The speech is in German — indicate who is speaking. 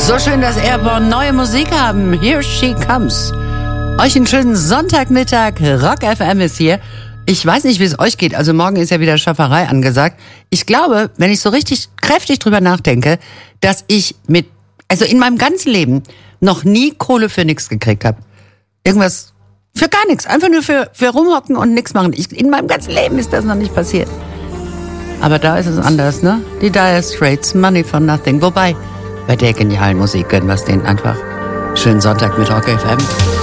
Speaker 1: So schön, dass Airborne neue Musik haben. Here she comes. Euch einen schönen Sonntagmittag. Rock FM ist hier. Ich weiß nicht, wie es euch geht. Also morgen ist ja wieder Schafferei angesagt. Ich glaube, wenn ich so richtig kräftig drüber nachdenke, dass ich in meinem ganzen Leben noch nie Kohle für nichts gekriegt habe. Irgendwas für gar nichts. Einfach nur für rumhocken und nichts machen. In meinem ganzen Leben ist das noch nicht passiert. Aber da ist es anders, ne? Die Dire Straits, Money for Nothing. Wobei, bei der genialen Musik gönnen wir es denen einfach. Schönen Sonntag mit Rock FM.